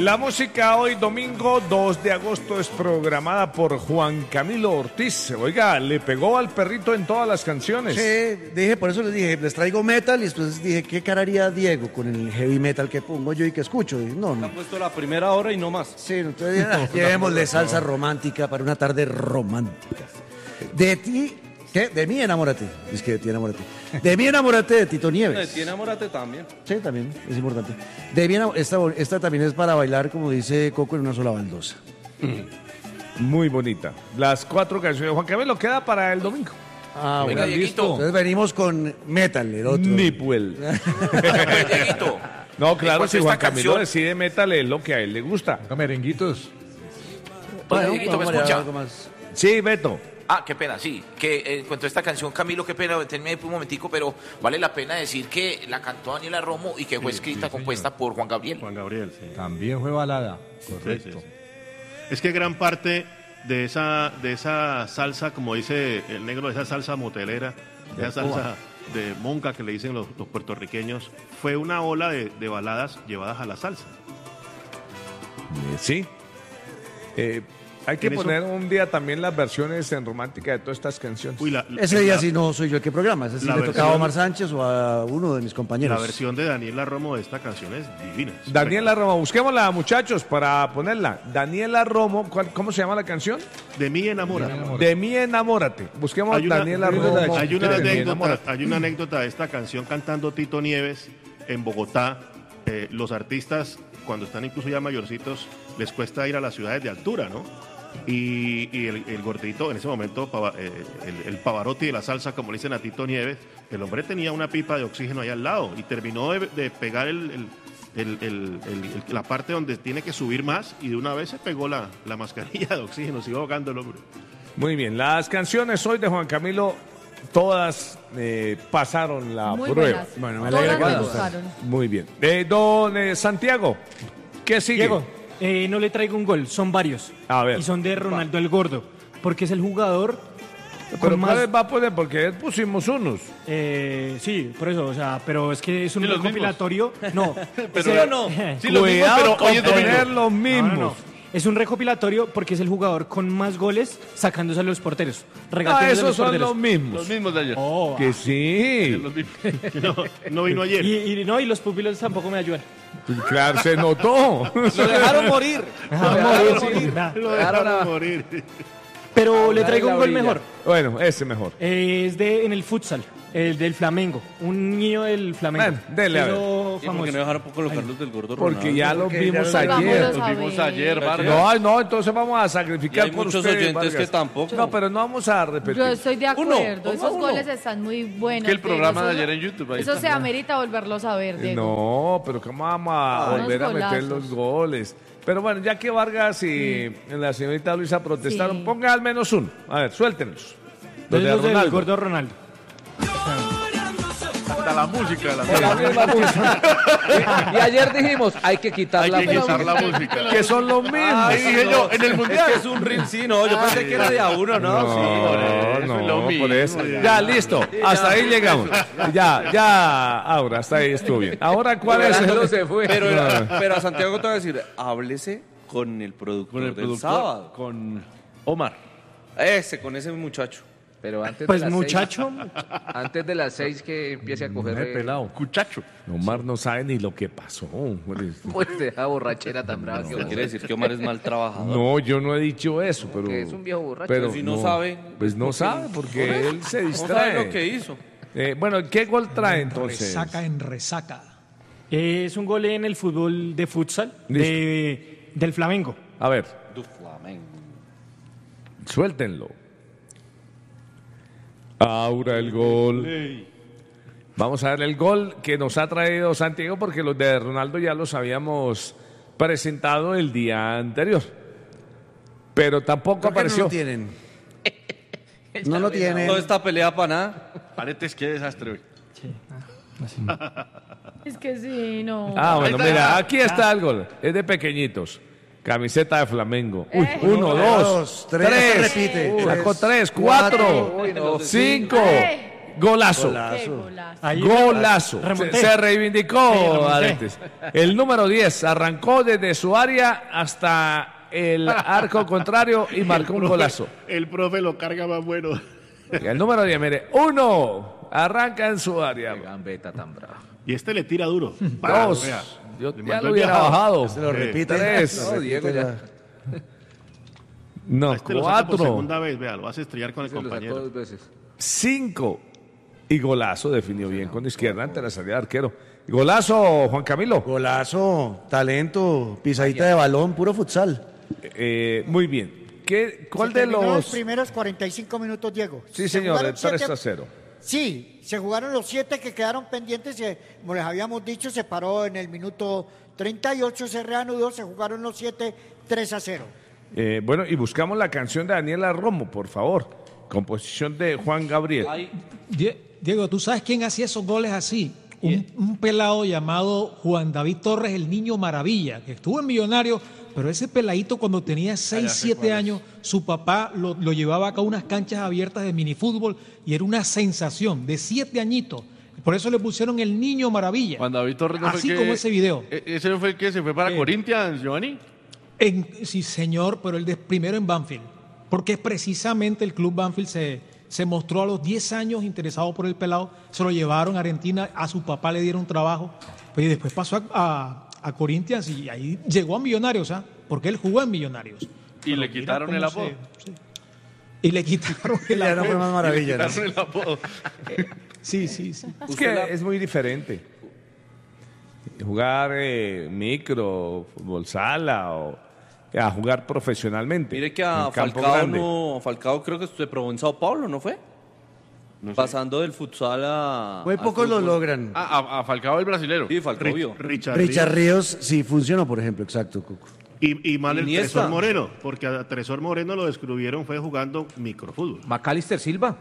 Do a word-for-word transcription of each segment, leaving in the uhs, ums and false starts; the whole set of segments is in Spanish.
La música hoy domingo dos de agosto es programada por Juan Camilo Ortiz. Oiga, le pegó al perrito en todas las canciones. Sí, dije, por eso les dije, les traigo metal y después dije, ¿qué cara haría Diego con el heavy metal que pongo yo y que escucho? Y no, no. Han puesto la primera hora y no más. Sí, entonces ah, llevémosle salsa romántica para una tarde romántica. De ti, ¿qué? De mí enamórate. Es que de ti enamórate. De mí enamórate de Tito Nieves. De ti enamórate también. Sí, también, es importante. De mí enamórate, esta, esta también es para bailar, como dice Coco, en una sola baldosa. Muy bonita. Las cuatro canciones. Juan Camilo queda para el domingo. Ah, Venga, bueno, Dieguito. Entonces venimos con metal, el otro. Nipuel. Dieguito. No, claro, si esta Juan Camilo canción- decide metal es lo que a él le gusta. Merenguitos. Oye, Dieguito, ¿me vamos a escucha? algo más. Sí, Beto. Ah, qué pena, sí. Que eh, en cuanto a esta canción, Camilo, qué pena, deténme un momentico, pero vale la pena decir que la cantó Daniela Romo y que fue escrita, compuesta por Juan Gabriel. Juan Gabriel, sí. También fue balada. Sí, Correcto. sí, sí. Es que gran parte de esa, de esa salsa, como dice el negro, de esa salsa motelera, de esa salsa de monca que le dicen los, los puertorriqueños, fue una ola de, de baladas llevadas a la salsa. Eh, Sí. Eh, hay que En eso- poner un día también las versiones en romántica de todas estas canciones. Uy, la, Ese día la- sí no soy yo el que programa, ese sí la le tocaba a versión- Omar Sánchez o a uno de mis compañeros. La versión de Daniela Romo de esta canción es divina. es Daniela Romo, busquémosla, muchachos, para ponerla. Daniela Romo, ¿cuál- ¿cómo se llama la canción? De mí enamora. De mí enamórate. Busquemos Hay una, Daniela Romo. hay una de mí anécdota, enamórate. hay una anécdota de esta canción cantando Tito Nieves en Bogotá. Eh, los artistas, cuando están incluso ya mayorcitos, les cuesta ir a las ciudades de altura, ¿no? Y, y el, el gordito, en ese momento, Pava- eh, el, el Pavarotti de la salsa, como le dicen a Tito Nieves, el hombre tenía una pipa de oxígeno ahí al lado y terminó de, de pegar el, el- el- el- el- el- la parte donde tiene que subir más y de una vez se pegó la, la mascarilla de oxígeno, sigo ahogando el hombre. Muy bien, las canciones hoy de Juan Camilo, todas eh, pasaron la Muy prueba. buenas. Bueno, me Todas alegra que me les gustaron. Muy bien. Eh, don eh, Santiago, ¿qué sigue? Diego, eh, no le traigo un gol, son varios. A ver. Y son de Ronaldo el Gordo, porque es el jugador Pero con más... ¿cuáles va a poner? Porque pusimos unos. Eh, sí, por eso, o sea, pero es que es un Sí, los recopilatorio. No, Pero ese- no. Sí, los mismos, Cuidado pero con hoy es domingo. poner los mismos. No, no, no. Es un recopilatorio porque es el jugador con más goles sacándose a los porteros. Ah, regateándose a esos los son porteros. los mismos. Los mismos de ayer. Oh, Que sí. Los mismos. No, no vino ayer. y, y no, y los pupilos tampoco me ayudan. Claro, se notó. Lo dejaron morir. Lo dejaron morir. Pero le traigo un gol mejor. Bueno, ese mejor. Eh, es de en el futsal, el del Flamengo. Un niño del Flamengo. Bueno, dele, a ver. Hizo ¿Y por famoso. qué no dejaron colocarlos del gordo Porque Ronaldo? ya los Porque vimos ya los ayer. Vámonos Los a vimos ver. ayer, Vargas. No, ay, no, entonces vamos a sacrificar Y hay por muchos ustedes, oyentes Vargas. que tampoco. No, pero no vamos a repetir. Yo estoy de Uno, acuerdo, ponga esos uno. goles están muy buenos. Que el Diego, programa de eso- ayer en YouTube, ahí Eso está. se amerita volverlos a ver, Diego. No, pero ¿cómo vamos a Ah, volver a unos meter golazos. los goles? Pero bueno, ya que Vargas y la señorita Luisa protestaron, Sí. ponga al menos uno. A ver, suéltenos. Los Entonces, de los del Ronaldo. gordo Ronaldo. Hasta la música de la La misma música. Y ayer dijimos, hay que quitar Hay la que música. quitar la música. Que son los mismos. Ahí dije yo, en el mundial. Es que es un ring, sí, no, yo pensé que era de a uno, ¿no? No, Sí, por eso, no, es lo mismo, por eso. ya. Ya, listo. Hasta ahí llegamos. Ya, ya, ahora, hasta ahí estuvo bien. Ahora, ¿cuál es Ronaldo el...? se fue. Pero, pero a Santiago te voy a decir, háblese con el productor Con el del productor, sábado. con Omar. Ese, con ese muchacho. Pero antes Pues de las muchacho, seis, antes de las seis que empiece a coger Me he eh, pelado. Cuchacho. Omar no sabe ni lo que pasó. pues de esa borrachera tan brava que Quiere decir que Omar es mal trabajador. No, yo no he dicho eso, pero... Que es un viejo borracho. Pero Pero si no sabe, Pues no ¿por qué sabe, no? porque él se No sabe distrae. lo que hizo. Eh, bueno, ¿qué gol trae entonces? Resaca en resaca. eh, es un gol en el fútbol de futsal de, del Flamengo. A ver, Du Flamengo. suéltenlo. Ahora el gol. Vamos a ver el gol que nos ha traído Santiago, porque los de Ronaldo ya los habíamos presentado el día anterior. Pero tampoco ¿Por qué no apareció. lo tienen? No lo tienen. Toda esta pelea para nada. Paretes, qué desastre hoy. Es que sí, no. Ah, bueno, Ahí está. mira, aquí está el gol. Es de pequeñitos. Camiseta de Flamengo. Uy, Eh. uno, Uno, dos, dos, tres, tres. repite. Uy, Tres, sacó tres, cuatro, Uy, no. cinco. Eh. Golazo. Qué golazo. Ahí Golazo. Se, remonté. se reivindicó Sí, remonté. Aretes. El número diez arrancó desde su área hasta el arco contrario y marcó un profe- golazo. El profe lo carga más bueno. Y el número diez, mire, uno arranca en su área. Gambeta tan brava. Y este le tira duro. Pa, Dos. vea. Yo Le ya mandó lo el hubiera viajado. bajado. Se lo repite. Tres. No, Diego, ya. No, Este lo saca por cuatro. segunda vez, vea, lo vas a estrellar con el Se lo sacó compañero. dos veces. Cinco. Y golazo definió bien con izquierda ante la salida de arquero. Golazo, Juan Camilo. Golazo, talento, pisadita de balón, puro futsal. Eh, muy bien. ¿Qué, ¿Cuál Se de terminó los...? los primeros cuarenta y cinco minutos, Diego. Sí, Se señor, jugaron el tres siete- a cero. Sí, se jugaron los siete que quedaron pendientes. y, como les habíamos dicho, se paró en el minuto treinta y ocho, se reanudó, se jugaron los siete, tres a cero. Eh, bueno, y buscamos la canción de Daniela Romo, por favor. Composición de Juan Gabriel. Die- Diego, ¿tú sabes quién hacía esos goles así? Un, un pelado llamado Juan David Torres, el Niño Maravilla, que estuvo en Millonario, pero ese peladito cuando tenía seis, siete años, su papá lo, lo llevaba acá a unas canchas abiertas de minifútbol y era una sensación, de siete añitos. Por eso le pusieron el Niño Maravilla. Cuando David Torres no fue Así el que- como ese video. E- ¿Ese no fue el que se fue para Eh. Corinthians, Giovanni? En- sí, señor, pero el de primero en Banfield. Porque precisamente el club Banfield se, se mostró a los diez años interesado por el pelado. Se lo llevaron a Argentina, a su papá le dieron trabajo. Pues, y después pasó a, a- a Corinthians y ahí llegó a Millonarios, ¿ah? Porque él jugó en Millonarios. Y Pero le mira quitaron cómo el se- apodo. sí. Y le quitaron el Ya no fue apodo. más maravilla, ¿no? Quitaron el apodo. Sí, sí, sí. Es que es muy diferente. Jugar eh, micro, fútbol sala o a jugar profesionalmente. Mire que en a campo Falcao, grande. no, Falcao creo que se probó en Sao Paulo, ¿no fue? Pasando del futsal a... Muy al pocos lo fútbol. logran. Ah, a, a Falcao el brasilero. Sí, Falcao vio. Richard, Richard Ríos. Ríos sí funcionó, por ejemplo, exacto, Cuco. Y, y mal el Iniesta. Tresor Moreno, porque a Tresor Moreno lo descubrieron fue jugando microfútbol. Macalister Silva.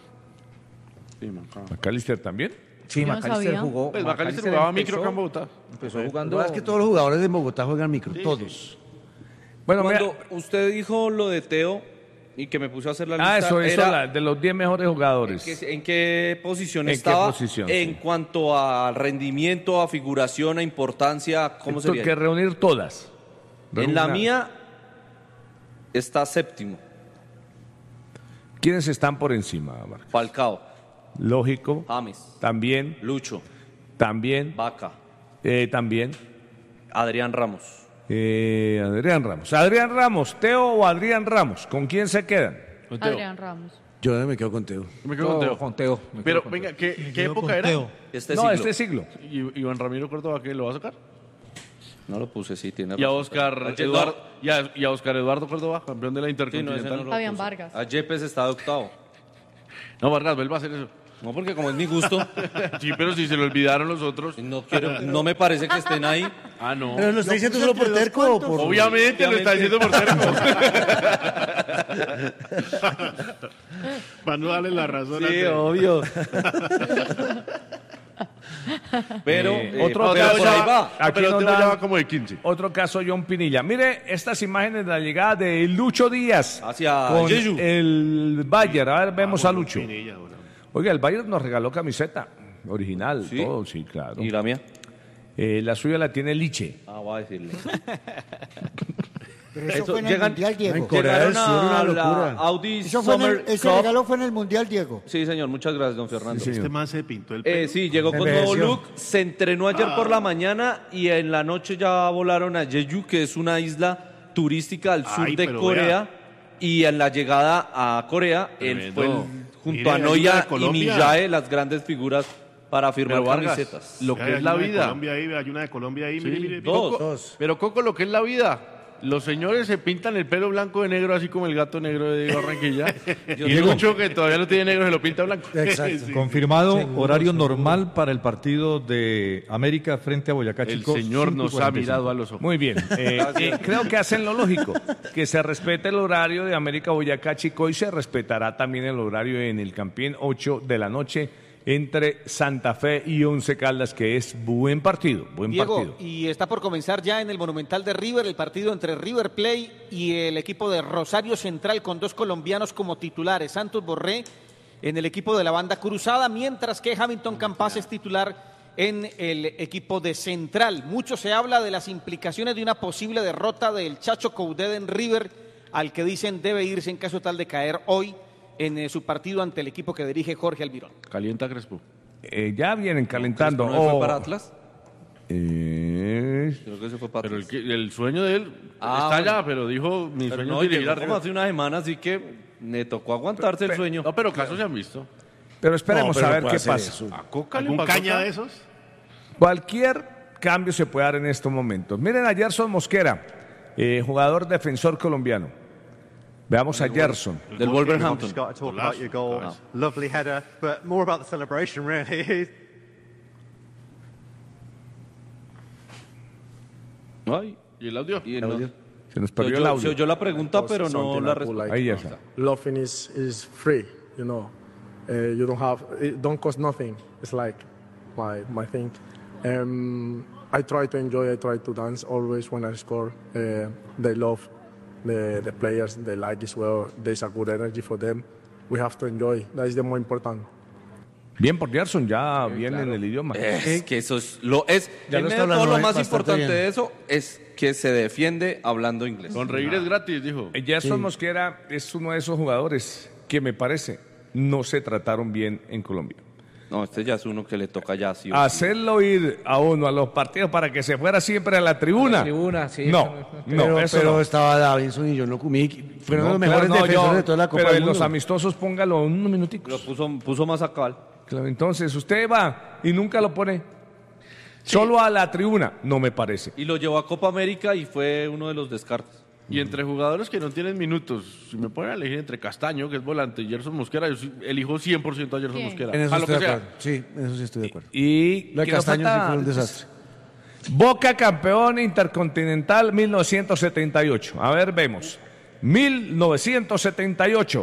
McAllister también. Sí, Yo no Macalister sabía. jugó. Pues Macalister Macalister jugaba empezó- micro acá en Bogotá. Empezó Lo jugando. que pasa es que todos los jugadores de Bogotá juegan micro, todos. Bueno, Cuando mira- usted dijo lo de Teo y que me puse a hacer la lista, ah, eso, eso, era la- de los diez mejores jugadores. ¿en qué, en qué posición ¿En qué estaba? posición? En Sí. cuanto a rendimiento, a figuración, a importancia, ¿cómo Esto sería? que reunir todas. En la Reúna- mía está séptimo, ¿Quiénes están por encima, Marco? Falcao, Lógico. James, También, Lucho, también, Vaca, eh, también. Adrián Ramos. eh, Adrián Ramos. Adrián Ramos, Teo o Adrián Ramos. ¿Con quién se quedan? Adrián Ramos. Yo me quedo con Teo. Me quedo con Teo. Con Teo. me quedo Pero con venga, Teo. ¿qué, Me qué quedo época con era? Teo. Este no, siglo. este siglo. ¿Y Iván Ramiro Córdoba qué lo va a sacar? No lo puse, sí, tiene Y a razón. Oscar Ayer- Eduardo, y a, y a Oscar Eduardo Córdoba, campeón de la Sí, no, ese Intercontinental. no lo Fabián puse. Vargas. A Yepes está de octavo. No, Vargas, vuelva a hacer eso. No, porque como es mi gusto, Sí, pero si se lo olvidaron los otros. no quiero, no me parece que estén ahí. Ah, no. Pero lo está diciendo puse solo por entre los terco o cuantos. por... Obviamente lo está diciendo por terco. Para no darle la razón. Sí, a- obvio. Pero, Eh, eh, otro pero caso- por ahí va. Aquí pero nos Teo dan- ya va como de quince. Otro caso, John Pinilla. Mire estas imágenes de la llegada de Lucho Díaz Hacia con Jeju. el Bayern. A ver, vemos a Lucho. Pinilla, bueno. Oiga, el Bayern nos regaló camiseta original, Sí. todo, sí, claro. ¿Y la mía? Eh, la suya la tiene Liche. Ah, voy a decirle. Pero eso, Eso, fue en el llegan- Mundial, Diego. En Corea del Llegaron Sur, una a locura. la Audi Eso fue en el- Summer ese Cup. regalo fue en el Mundial, Diego. Sí, señor, muchas gracias, don Fernando. Este man se pintó el pelo. Eh, sí, llegó con Envejeció. nuevo look, se entrenó ayer por la mañana y en la noche ya volaron a Jeju, que es una isla turística al sur Ay, de pero Corea. Y en la llegada a Corea, él Tremendo. fue el- junto Mire, a hay una Noya de y Colombia. Millae, las grandes figuras para firmar Pero Vargas, camisetas. lo Hay que es la una de vida. Colombia ahí, hay una de Colombia ahí. mire, mire, mire. dos. Dos. Pero Coco, lo que es la vida. Los señores se pintan el pelo blanco de negro, así como el gato negro de Barranquilla. y Lucho, que todavía no tiene negro, se lo pinta blanco. Exacto. Sí. Confirmado horario normal para el partido de América frente a Boyacá El Chico. señor nos ha cinco y cuarenta y cinco. mirado a los ojos. Muy bien. Eh, eh, creo que hacen lo lógico, que se respete el horario de América Boyacá Chico y se respetará también el horario en el Campín, ocho de la noche, entre Santa Fe y Once Caldas, que es buen partido, buen Diego, partido. y está por comenzar ya en el Monumental de River el partido entre River Plate y el equipo de Rosario Central con dos colombianos como titulares, Santos Borré en el equipo de la banda cruzada, mientras que Hamilton Campas es titular en el equipo de Central. Mucho se habla de las implicaciones de una posible derrota del Chacho Coudet en River, al que dicen debe irse en caso tal de caer hoy en eh, su partido ante el equipo que dirige Jorge Almirón. Calienta Crespo. Eh, ya vienen calentando. ¿No fue Oh, para Atlas? eh, Creo que se fue para Pero el, Atlas. que- el sueño de él Ah, está bueno. allá, pero dijo, mi Pero sueño no, es y dirigir a llegó como River. hace una semana, así que me tocó aguantarse el sueño. No, pero casos se han visto. pero esperemos No, pero a no ver puede qué hacer pasa. eso. ¿A Coca le ¿Algún pasó caña acá? de esos? Cualquier cambio se puede dar en estos momentos. Miren a Gerson Mosquera, eh, jugador defensor colombiano. Veamos a Gerson. Del I've Wolverhampton. just got to talk Golazo, about your goal. golazo. Lovely header, but more about the celebration, really. Ay, ¿y el audio? Y no- Se nos Se perdió el oyó, audio. se oyó la pregunta, pero no Something la I would respuesta. like. Ahí ya está. Laughing is, is free, you know. Uh, you don't have, it don't cost nothing. It's like my my thing. Um, I try to enjoy. I try to dance always when I score. Uh, they love the the players. They like as well. There's a good energy for them. We have to enjoy. That is the more important. Bien por Gerson, ya viene en el idioma. Es que eso es lo es. Ya en lo está medio de todo hablando lo bien, más bastante importante bien. de eso es que se defiende hablando inglés. Sonreír es gratis, dijo. Eh, Gerson Mosquera es uno de esos jugadores que me parece no se trataron bien en Colombia. No, este ya es uno que le toca ya sí o sí. Hacerlo ir a uno a los partidos para que se fuera siempre a la tribuna. La tribuna, sí, No, eso no, pero eso pero no. estaba Davinson y John Locumí. Fueron No, los mejores claro, no, defensores yo- de toda la Copa Pero del en los Mundo. amistosos póngalo unos minuticos. Lo puso, puso más a cabal. Claro, entonces usted va y nunca lo pone solo a la tribuna, no me parece. Y lo llevó a Copa América y fue uno de los descartes. Y entre jugadores que no tienen minutos, si me ponen a elegir entre Castaño, que es volante, y Gerson Mosquera, yo sí elijo cien por ciento a Gerson ¿Quién? Mosquera. En eso a lo estoy que de sea. acuerdo. Sí, en eso sí estoy de acuerdo. Y Lo de ¿qué nos Castaño sí falta? fue un desastre. Boca campeón intercontinental mil novecientos setenta y ocho. A ver, vemos. mil novecientos setenta y ocho.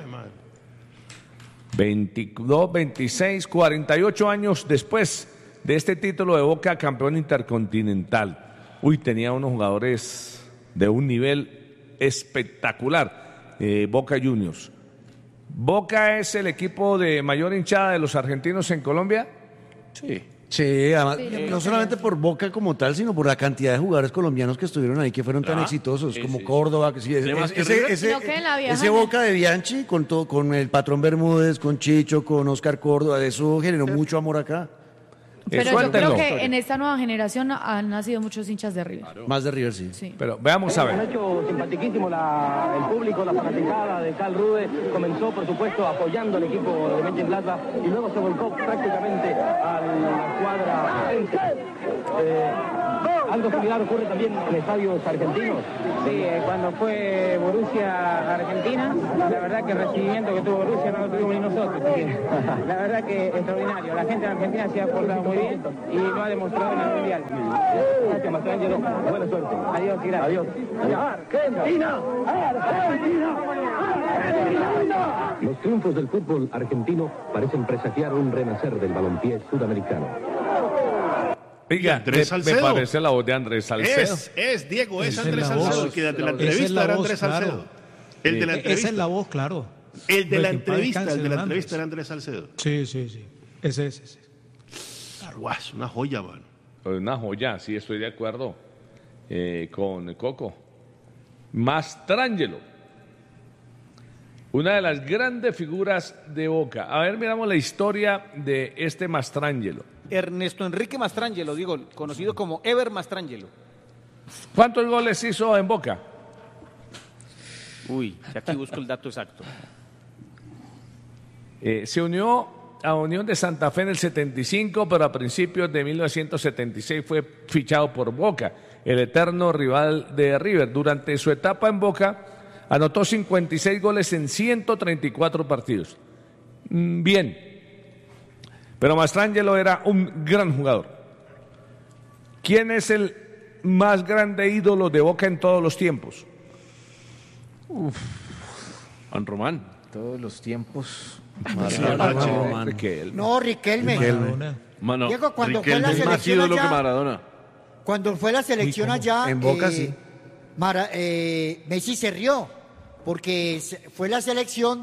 veintidós, veintiséis, cuarenta y ocho años después de este título de Boca campeón intercontinental. Uy, tenía unos jugadores de un nivel espectacular. eh, Boca Juniors. Boca es el equipo de mayor hinchada de los argentinos en Colombia. Sí. Sí, además, Sí, no sí, solamente sí. por Boca como tal, sino por la cantidad de jugadores colombianos que estuvieron ahí, que fueron tan Ah, exitosos, sí, como sí. Córdoba, que sí, ¿Tiene ese, más que ese, River? ese- Sino que en la vieja ese no. Boca de Bianchi, con, todo, con el patrón Bermúdez, con Chicho, con Oscar Córdoba, eso generó mucho amor acá. Pero yo suéltenlo. creo que en esta nueva generación han nacido muchos hinchas de River. Más de River, sí. Sí. Pero veamos a Un ver. hecho simpaticísimo, la- el público, la fanaticada de Karl Rude comenzó, por supuesto, apoyando al equipo de Mönchengladbach y luego se volcó prácticamente a la cuadra. Eh, algo similar ocurre también en estadios argentinos. Sí, eh, cuando fue Borussia Argentina, la verdad que el recibimiento que tuvo Borussia no lo tuvimos ni nosotros. así que la verdad que extraordinario. La gente en Argentina se ha portado muy bien y lo ha demostrado en el Mundial. Gracias, Mastrangelo. Buena suerte. Adiós y gracias. Adiós. Argentina, Argentina, Argentina. Los triunfos del fútbol argentino parecen presagiar un renacer del balompié sudamericano. Oiga, Andrés me, me Salcedo. parece la voz de Andrés Salcedo. Es, es, Diego, es Esa es Andrés la voz. Salcedo, el que de la Esa es entrevista la era voz, Andrés claro. Salcedo. El de la Esa es entrevista. la voz, claro. El de la Que en paz entrevista, descanse, el de la don entrevista era Andrés. Andrés Salcedo. Sí, sí, sí. Ese es ese. Guau, es una joya, man. Una joya, sí, estoy de acuerdo eh, con Coco. Mastrangelo, una de las grandes figuras de Boca. A ver, miramos la historia de este Mastrangelo. Ernesto Enrique Mastrangelo, digo, conocido como Ever Mastrangelo. ¿Cuántos goles hizo en Boca? Uy, aquí busco el dato exacto. Eh, se unió a Unión de Santa Fe en el setenta y cinco, pero a principios de mil novecientos setenta y seis fue fichado por Boca, el eterno rival de River. Durante su etapa en Boca, anotó cincuenta y seis goles en ciento treinta y cuatro partidos. Mm, Bien, pero Mastrangelo era un gran jugador. ¿Quién es el más grande ídolo de Boca en todos los tiempos? Uf. Juan Román. Todos los tiempos. Riquelme. No, Riquelme. Mano, Diego, cuando fue Riquelme la es más selección ídolo que allá- Maradona. Cuando fue la selección allá, En Boca, eh, sí. Mara- eh, Messi se rió, porque se- fue la selección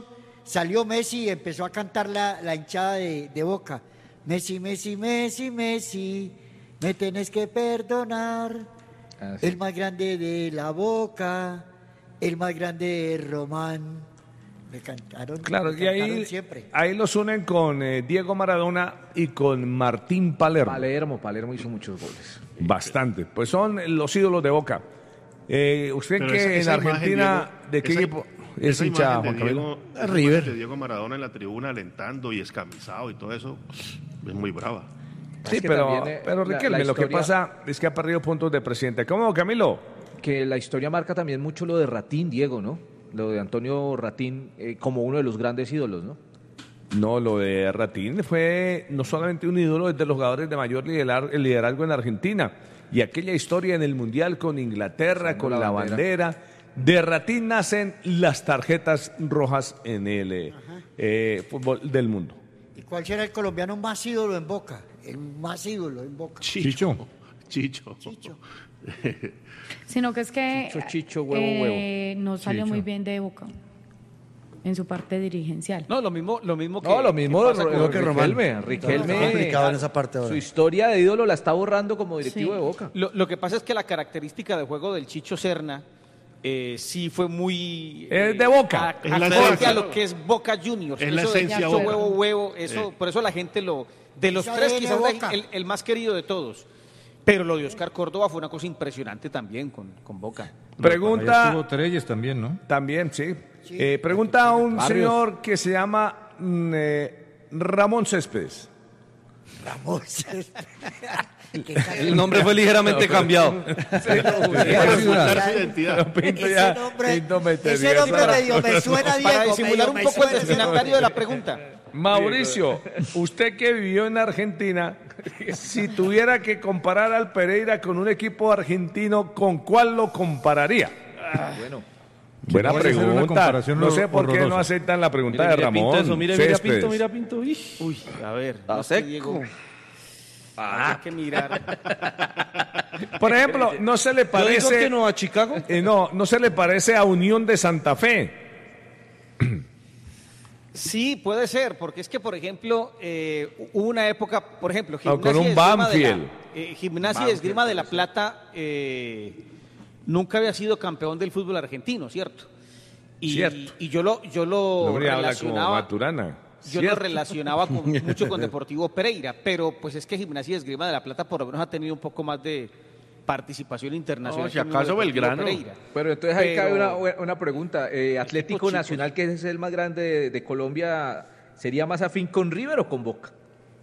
salió Messi y empezó a cantar la, la hinchada de, de Boca. Messi, Messi, Messi, Messi, me tenés que perdonar. Ah, sí. El más grande de la Boca, el más grande de Román. Me cantaron, claro, me y cantaron ahí, siempre. ahí los unen con eh, Diego Maradona y con Martín Palermo. Palermo, Palermo hizo muchos goles. Bastante. Pues son los ídolos de Boca. Eh, ¿Usted Pero que esa- en esa imagen, Argentina, Diego, de qué esa- equipo es esa hincha, imagen Juan de Camilo? Diego, esa imagen River. de Diego Maradona en la tribuna alentando y escamizado y todo eso es muy brava. Sí, Es que pero, también, eh, pero la- Riquelme, la lo que historia- pasa es que ha perdido puntos de presidente. ¿Cómo, Camilo? Que la historia marca también mucho lo de Ratín, Diego, ¿no? Lo de Antonio Ratín eh, como uno de los grandes ídolos, ¿no? No, lo de Ratín fue no solamente un ídolo, es de los jugadores de mayor liderar- liderazgo en Argentina. Y aquella historia en el Mundial con Inglaterra, Usando con la la bandera. bandera. De Ratín nacen las tarjetas rojas en el eh, eh, fútbol del mundo. ¿Y cuál será el colombiano más ídolo en Boca? El más ídolo en Boca. Chicho. Chicho. Chicho. Sino que es que Chicho, chicho, huevo, eh, no salió Chicho. muy bien de Boca en su parte dirigencial. No, lo mismo, lo mismo que. No, lo mismo que de pasa con- Ro- Riquelme. Riquelme, Está complicado en esa parte ahora. su historia de ídolo la está borrando como directivo Sí. de Boca. Lo, lo que pasa es que la característica de juego del Chicho Serna eh, sí fue muy... Es de Boca. a- Es la acorde esencia. a lo que es Boca Juniors. Es la Eso de esencia Chicho, Boca. huevo, huevo, eso, Sí. por eso la gente lo... De los Esa tres viene quizás Boca. el, el más querido de todos. Pero lo de Oscar Córdoba fue una cosa impresionante también con, con Boca. Ahí Pregunta, estuvo Treyes también, ¿no? también, sí. Eh, pregunta a un Barrios. señor que se llama mm, eh, Ramón Céspedes. Ramón. El nombre fue ligeramente cambiado. Para ocultar su identidad. Pinto Ese ya- nombre, Pinto metería ese nombre esa- medio me suena, Diego. Para disimular medio un me poco el suena. destinatario de la pregunta. Mauricio, usted que vivió en Argentina, si tuviera que comparar al Pereira con un equipo argentino, ¿con cuál lo compararía? Bueno, Buena Puede ser una pregunta. comparación No sé por qué no horrorosa. aceptan la pregunta Mire, de mire, Pinto Ramón. eso, mire, mira Céspedes. Pinto, mira Pinto. Ish. Uy, a ver. Está no sé, seco. Diego. Hay que mirar. Por ejemplo, no se le Yo digo parece. que no a Chicago. eh, no, no se le parece a Unión de Santa Fe. Sí, puede ser, porque es que, por ejemplo, eh, hubo una época, por ejemplo, O con Gimnasia un y Esgrima de la- Banfield. eh, Gimnasia y Esgrima de la Plata eh, nunca había sido campeón del fútbol argentino, ¿cierto? Y, Cierto. y yo lo, yo lo Hombre, habla como relacionaba, Maturana. yo lo Cierto. relacionaba con, mucho con Deportivo Pereira, pero pues es que Gimnasia y Esgrima de la Plata por lo menos ha tenido un poco más de participación internacional. No, si que el mismo acaso Deportivo Belgrano. Pereira. pero entonces ahí Pero- cabe una, una pregunta. Eh, Atlético chicos. Nacional, que es el más grande de, de Colombia, ¿sería más afín con River o con Boca?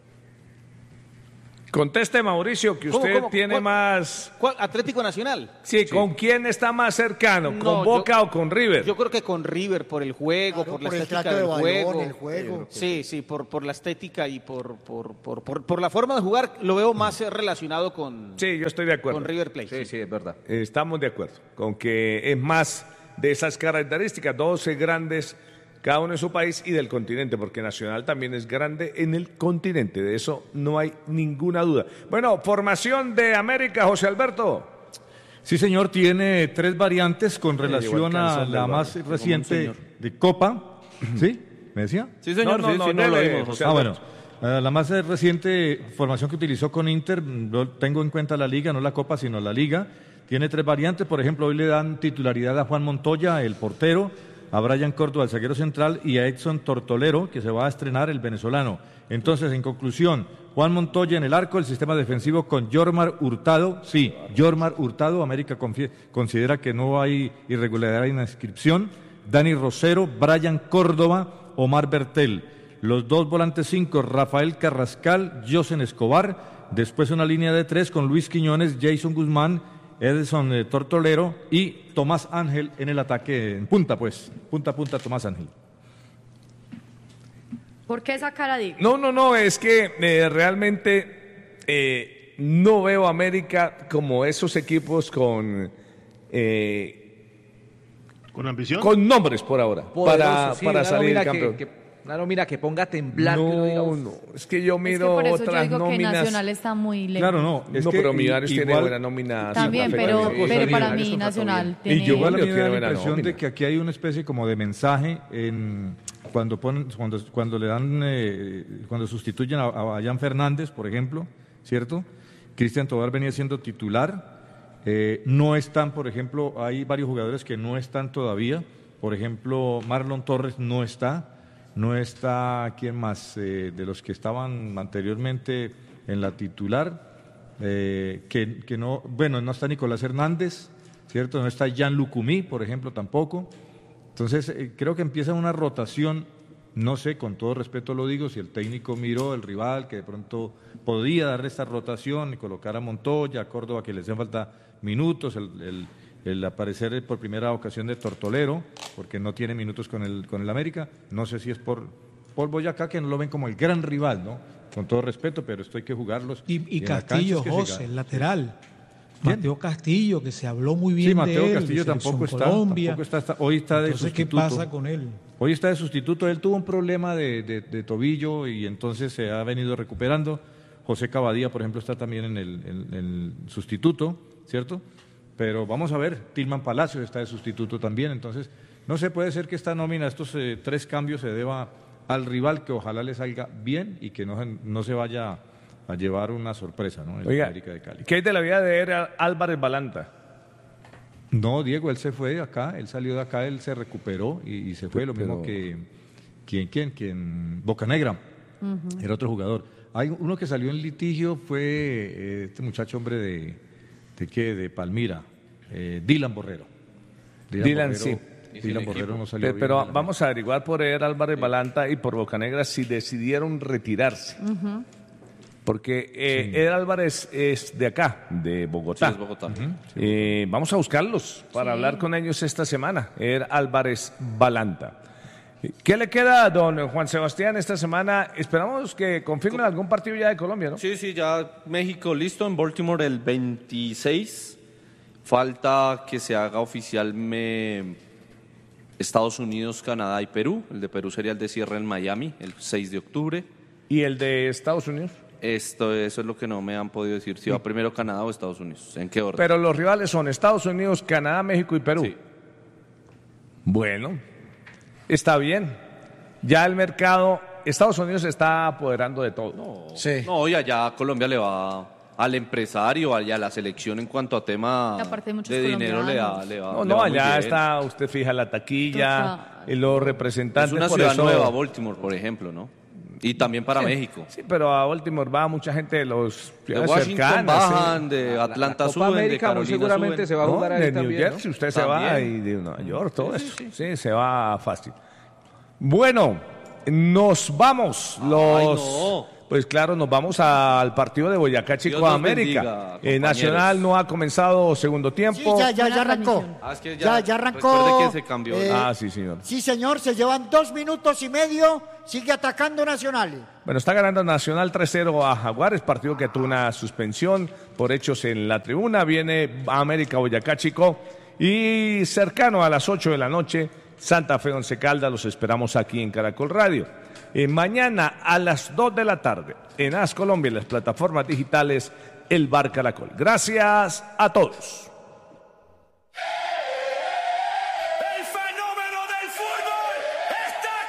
Conteste, Mauricio, que ¿Cómo, usted cómo? tiene ¿Cuál? más. ¿Cuál? Atlético Nacional. Sí, ¿con quién está más cercano? No, ¿Con Boca yo- o con River? Yo creo que con River, por el juego, Claro, por la por el estética trato de del balón, juego. el juego. Sí, sí, por, por la estética y por, por, por, por, por la forma de jugar, lo veo más eh, relacionado con, Sí, yo estoy de acuerdo. con River Plate. Sí, sí, es verdad. Estamos de acuerdo con que es más de esas características, doce grandes, cada uno en su país y del continente, porque Nacional también es grande en el continente, de eso no hay ninguna duda. Bueno, formación de América, José Alberto. Sí, señor, tiene tres variantes con llegó el relación a calzón la del más barrio, reciente señor. de Copa. ¿Sí? ¿Me decía? Sí, señor, No, no, sí, no, sí, no dele, lo vimos. José Ah, bueno. Alberto. Eh, La más eh, reciente formación que utilizó con Inter, mm, yo tengo en cuenta la Liga, no la Copa, sino la Liga. Tiene tres variantes, por ejemplo, hoy le dan titularidad a Juan Montoya, el portero, a Brian Córdoba, el zaguero central, y a Edson Tortolero, que se va a estrenar, el venezolano. Entonces, en conclusión, Juan Montoya en el arco, el sistema defensivo con Yormar Hurtado. Sí, Yormar Hurtado, América confie- considera que no hay irregularidad en la inscripción. Dani Rosero, Brian Córdoba, Omar Bertel. Los dos volantes cinco, Rafael Carrascal, Josen Escobar. Después una línea de tres con Luis Quiñones, Jason Guzmán, Edson eh, Tortolero y Tomás Ángel en el ataque, en punta pues, punta a punta Tomás Ángel. ¿Por qué esa cara de... No, no, no, es que eh, realmente eh, no veo a América como esos equipos con... eh, ¿Con ambición? con nombres por ahora, para, Poderoso, sí, para una salir nómina campeón. Que, que- una nómina que ponga a temblar. que uno diga, No, "Uf". no, es que yo Es que miro por eso yo otras digo que nóminas. Nacional está muy lejos. Claro, no. Es no, que pero i- Millonarios tiene igual- buena nómina. También, Santa Fe, pero, sí. pero para Millonarios mí contrató Nacional bien. tiene... Y yo Igual a mí Julio me da tiene la buena impresión nómina. de que aquí hay una especie como de mensaje en, cuando ponen, cuando, cuando le dan, eh, cuando sustituyen a, a Jan Fernández, por ejemplo, ¿cierto? Cristian Tobar venía siendo titular, eh, no están, por ejemplo, hay varios jugadores que no están todavía, por ejemplo, Marlon Torres no está, no está, ¿quién más? Eh, de los que estaban anteriormente en la titular, eh, que, que no, bueno, no está Nicolás Hernández, ¿cierto? No está Jan Lucumí, por ejemplo, tampoco. Entonces, eh, creo que empieza una rotación, no sé, con todo respeto lo digo, si el técnico miró el rival, que de pronto podía darle esta rotación y colocar a Montoya, a Córdoba, que les hacen falta minutos, el, el, el aparecer por primera ocasión de Tortolero, porque no tiene minutos con el, con el América, no sé si es por, por Boyacá, que no lo ven como el gran rival, ¿no? Con todo respeto, pero esto hay que jugarlos. Y, y, y Castillo, José, el lateral. ¿Quién? Mateo Castillo, que se habló muy bien sí, Mateo de él, Castillo de tampoco está, Colombia. tampoco está, está, hoy está de Entonces, sustituto. ¿qué pasa con él? Hoy está de sustituto, él tuvo un problema de, de, de tobillo y entonces se ha venido recuperando. José Cavadía, por ejemplo, está también en el, en el sustituto, ¿cierto? Pero vamos a ver, Tilman Palacios está de sustituto también, entonces no se puede ser que esta nómina, estos eh, tres cambios se deba al rival, que ojalá le salga bien y que no, no se vaya a llevar una sorpresa, ¿no? El Oiga, América de Cali. ¿qué hay de la vida de Eder Álvarez Balanta? No, Diego, él se fue de acá, él salió de acá, él se recuperó y, y se fue, lo Pero... mismo que ¿quién, quién, quién? Bocanegra, uh-huh. Era otro jugador. Hay uno que salió en litigio, fue eh, este muchacho hombre de, ¿de qué? De Palmira, eh, Dylan Borrero. Dylan, Dylan Borrero, sí. Dylan Borrero no salió Pero, bien. pero vamos a averiguar por Eder Álvarez sí. Balanta y por Bocanegra si decidieron retirarse. Uh-huh. Porque eh, sí. Eder Álvarez es de acá, de Bogotá. Sí, es Bogotá. Uh-huh. Eh, vamos a buscarlos para sí. hablar con ellos esta semana. Eder Álvarez Balanta. ¿Qué le queda a don Juan Sebastián esta semana? Esperamos que confirmen algún partido ya de Colombia, ¿no? Sí, sí, ya México listo en Baltimore el veintiséis. Falta que se haga oficial me... Estados Unidos, Canadá y Perú. El de Perú sería el de cierre en Miami el seis de octubre. ¿Y el de Estados Unidos? Esto, eso es lo que no me han podido decir, si sí. va primero Canadá o Estados Unidos, ¿en qué orden? Pero los rivales son Estados Unidos, Canadá, México y Perú. Sí. Bueno, está bien. Ya el mercado, Estados Unidos se está apoderando de todo. No, sí. no y allá Colombia le va al empresario, allá a la selección en cuanto a tema de, de dinero le da, le va. No, le no, va allá está, usted fija la taquilla, y los representantes. Es una por ciudad eso... nueva, Baltimore, por ejemplo, ¿no? Y también para sí, México. Sí, pero a Baltimore va mucha gente de los de Washington cercanas, bajan, sí. de Atlanta la, la suben, América, de Carolina seguramente suben. se va a jugar no, ahí de también, New Jersey, ¿no? usted ¿También? se va y de Nueva York, todo sí, eso. Sí, sí. sí, se va fácil. Bueno, nos vamos. Los, Ay, no. Pues claro, nos vamos al partido de Boyacá Chico América. Bendiga, eh, Nacional no ha comenzado segundo tiempo. Sí, ya, ya, ya arrancó. Ah, es que ya, ya, ya arrancó. Recuerde que se cambió. Eh, ah, sí, señor. Sí, señor, se llevan dos minutos y medio. Sigue atacando Nacional. Bueno, está ganando Nacional tres cero a Jaguares, partido que tuvo una suspensión por hechos en la tribuna. Viene América Boyacá Chico y cercano a las ocho de la noche, Santa Fe Once Caldas. Los esperamos aquí en Caracol Radio. Eh, mañana a las dos de la tarde en A S Colombia, en las plataformas digitales, el Bar Caracol. Gracias a todos.